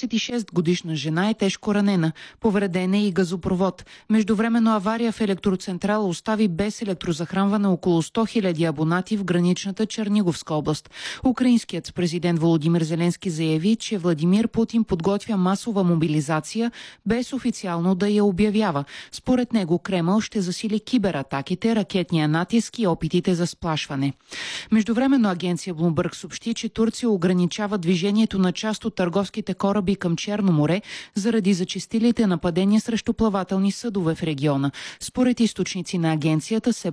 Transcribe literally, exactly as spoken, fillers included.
четиридесет и шест годишна жена е тежко ранена. Повреден е и газопровод. Междувременно авария в електроцентрала остави без електрозахранване около сто хиляди абонати в граничната Черниговска област. Украинският президент Володимир Зеленски заяви, че Владимир Путин подготвя масова мобилизация без официално да я обявява. Според него Кремъл ще засили кибератаките, ракетния натиск и опитите за сплашване. Междувременно агенция Bloomberg съобщи, че Турция ограничава движението на част от търговските кораби към Черно море заради зачестилите нападения срещу плавателни съдове в региона. Според източници на агенцията се